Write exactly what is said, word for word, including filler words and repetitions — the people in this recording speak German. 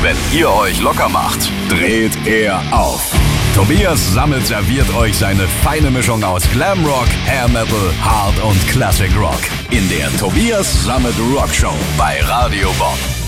Wenn ihr euch locker macht, dreht er auf. Tobias Sammet serviert euch seine feine Mischung aus Glamrock, Hair Metal, Hard und Classic Rock in der Tobias Sammet Rock Show bei Radio Bob.